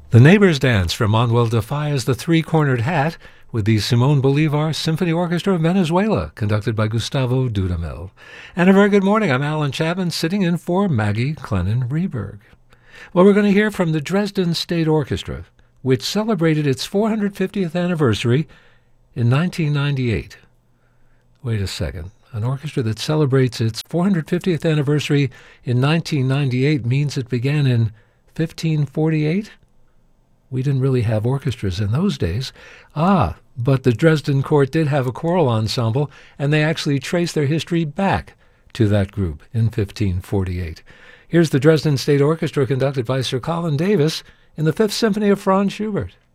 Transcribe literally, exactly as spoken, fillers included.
The Neighbors Dance from Manuel de Falla's The Three-Cornered Hat with the Simón Bolívar Symphony Orchestra of Venezuela, conducted by Gustavo Dudamel. And a very good morning. I'm Alan Chapman, sitting in for Maggie Clennon Rehberg. Well, we're going to hear from the Dresden State Orchestra, which celebrated its four hundred fiftieth anniversary in nineteen ninety-eight. Wait a second. An orchestra that celebrates its four hundred fiftieth anniversary in nineteen ninety-eight means it began in fifteen forty-eight? We didn't really have orchestras in those days. Ah, but the Dresden Court did have a choral ensemble, and they actually trace their history back to that group in fifteen forty-eight. Here's the Dresden State Orchestra conducted by Sir Colin Davis in the Fifth Symphony of Franz Schubert.